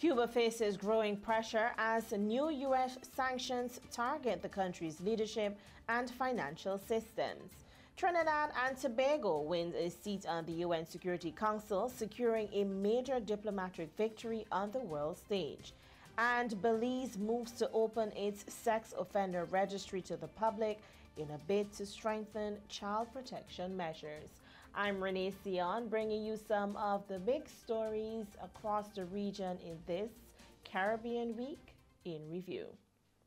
Cuba faces growing pressure as new U.S. sanctions target the country's leadership and financial systems. Trinidad and Tobago wins a seat on the UN Security Council, securing a major diplomatic victory on the world stage. And Belize moves to open its sex offender registry to the public in a bid to strengthen child protection measures. I'm Renee Sion, bringing you some of the big stories across the region in this Caribbean Week in Review.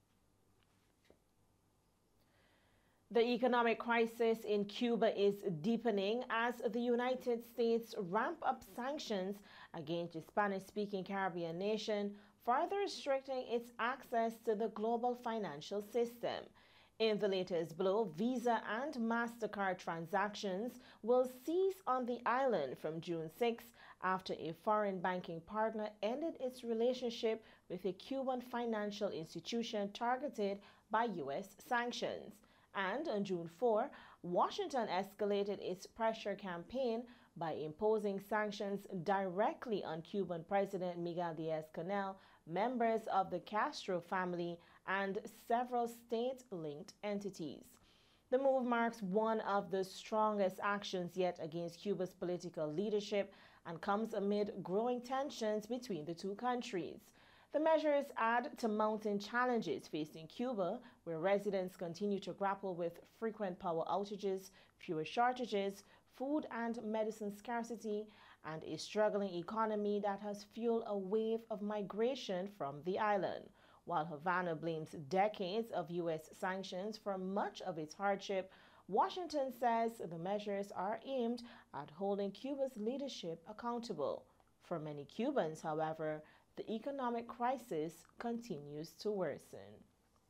The economic crisis in Cuba is deepening as the United States ramp up sanctions against the Spanish-speaking Caribbean nation, further restricting its access to the global financial system. In the latest blow, Visa and MasterCard transactions will cease on the island from June 6 after a foreign banking partner ended its relationship with a Cuban financial institution targeted by U.S. sanctions. And on June 4, Washington escalated its pressure campaign by imposing sanctions directly on Cuban President Miguel Diaz-Canel, members of the Castro family, and several state-linked entities. The move marks one of the strongest actions yet against Cuba's political leadership and comes amid growing tensions between the two countries. The measures add to mounting challenges facing Cuba, where residents continue to grapple with frequent power outages, fuel shortages, food and medicine scarcity, and a struggling economy that has fueled a wave of migration from the island. While Havana blames decades of U.S. sanctions for much of its hardship, Washington says the measures are aimed at holding Cuba's leadership accountable. For many Cubans, however, the economic crisis continues to worsen.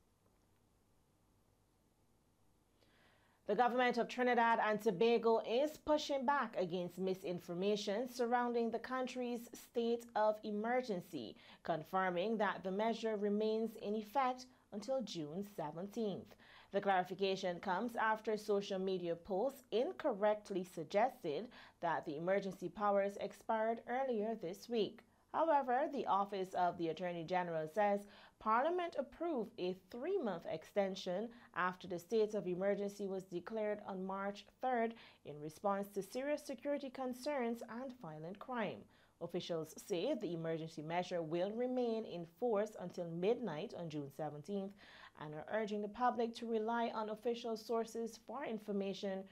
The government of Trinidad and Tobago is pushing back against misinformation surrounding the country's state of emergency, confirming that the measure remains in effect until June 17th. The clarification comes after social media posts incorrectly suggested that the emergency powers expired earlier this week. However, the Office of the Attorney General says Parliament approved a 3-month extension after the state of emergency was declared on March 3rd in response to serious security concerns and violent crime. Officials say the emergency measure will remain in force until midnight on June 17th and are urging the public to rely on official sources for information